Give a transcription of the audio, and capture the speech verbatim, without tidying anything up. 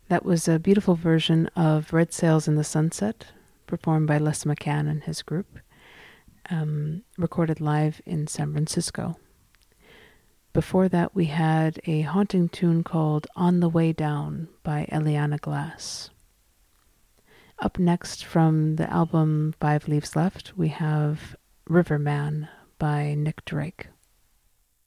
That was a beautiful version of Red Sails in the Sunset, performed by Les McCann and his group, um, recorded live in San Francisco. Before that, we had a haunting tune called On the Way Down by Eliana Glass. Up next from the album Five Leaves Left, we have Riverman by Nick Drake.